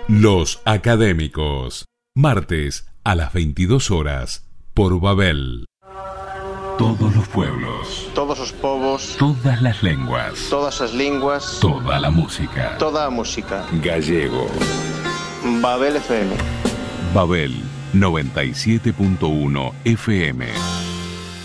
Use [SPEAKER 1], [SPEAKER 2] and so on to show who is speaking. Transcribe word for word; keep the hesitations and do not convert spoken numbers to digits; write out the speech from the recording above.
[SPEAKER 1] Los Académicos, martes a las veintidós horas, por Babel. Todos los pueblos,
[SPEAKER 2] todos os povos,
[SPEAKER 1] todas las lenguas,
[SPEAKER 2] todas as linguas,
[SPEAKER 1] toda la música,
[SPEAKER 2] toda a música.
[SPEAKER 1] Gallego.
[SPEAKER 2] Babel F M.
[SPEAKER 1] Babel noventa y siete punto uno F M.